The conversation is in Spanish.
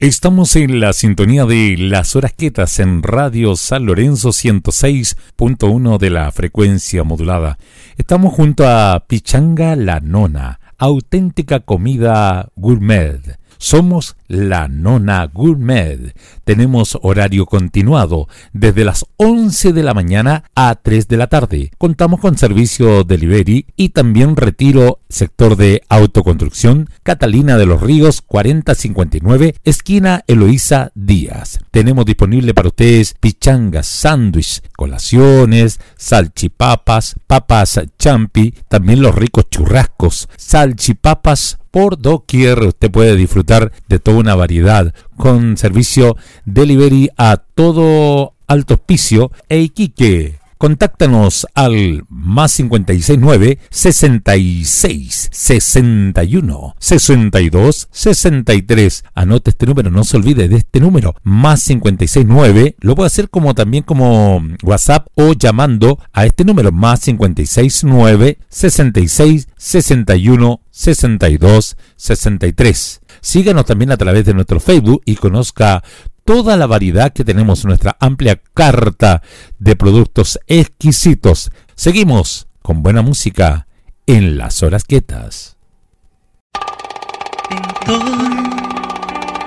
Estamos en la sintonía de Las Horas Quietas en Radio San Lorenzo 106.1 de la frecuencia modulada. Estamos junto a Pichanga La Nona, auténtica comida gourmet. Somos La Nona Gourmet. Tenemos horario continuado desde las 11 de la mañana a 3 de la tarde. Contamos con servicio delivery y también retiro, sector de autoconstrucción, Catalina de los Ríos 4059, esquina Eloísa Díaz. Tenemos disponible para ustedes pichangas, sándwich, colaciones, salchipapas, papas champi, también los ricos churrascos, salchipapas por doquier. Usted puede disfrutar de toda una variedad con servicio delivery a todo Alto Hospicio e Iquique. Contáctanos al más 569 66 61 62 63. Anote este número, no se olvide de este número, más 569. Lo puede hacer como también como WhatsApp o llamando a este número, más 569 66 61 62 63. Síganos también a través de nuestro Facebook y conozca toda la variedad que tenemos en nuestra amplia carta de productos exquisitos. Seguimos con buena música en Las Horas Quietas. En